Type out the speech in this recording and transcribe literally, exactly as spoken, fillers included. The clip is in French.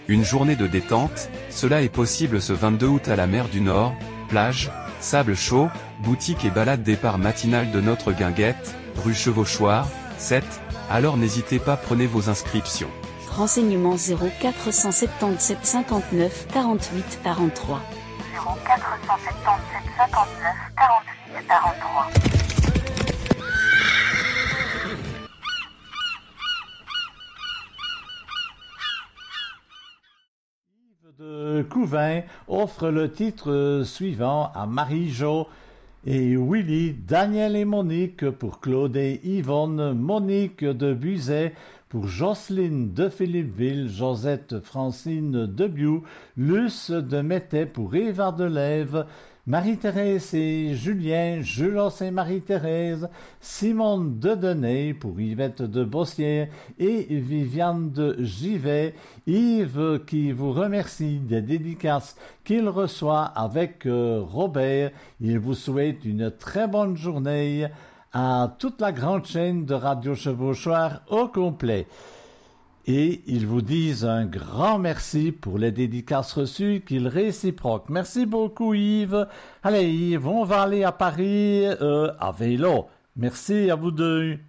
Une journée de détente, cela est possible ce vingt-deux août à la mer du Nord, plage, sable chaud, boutique et balade départ matinal de notre guinguette, rue Chevauchoir, sept, alors n'hésitez pas, prenez vos inscriptions. Renseignements zéro quatre cent soixante-dix-sept cinquante-neuf quarante-huit quarante-trois. zéro quatre cent soixante-dix-sept cinquante-neuf quarante-huit quarante-trois. De Couvain offre le titre suivant à Marie-Jo et Willy, Daniel et Monique pour Claude et Yvonne, Monique de Buzet pour Jocelyne de Philippeville, Josette Francine de Biou, Luce de Mettet pour Eva de Lève, Marie-Thérèse et Julien, Julos et Marie-Thérèse, Simone de Denay pour Yvette de Bossière et Viviane de Givet, Yves qui vous remercie des dédicaces qu'il reçoit avec euh, Robert. Il vous souhaite une très bonne journée à toute la grande chaîne de Radio Chevauchoir au complet. Et ils vous disent un grand merci pour les dédicaces reçues qu'ils réciproquent. Merci beaucoup Yves. Allez Yves, on va aller à Paris euh, à vélo. Merci à vous deux.